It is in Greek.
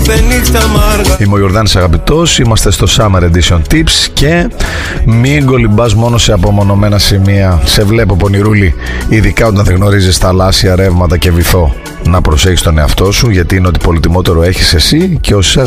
Είμαι ο Ιορδάνης Αγαπητός, είμαστε στο Summer Edition Tips και μην κολυμπάς μόνο σε απομονωμένα σημεία. Σε βλέπω πονηρούλη, ειδικά όταν δεν γνωρίζεις θαλάσσια, ρεύματα και βυθό. Να προσέχεις τον εαυτό σου, γιατί είναι ότι πολυτιμότερο έχεις εσύ και όσοι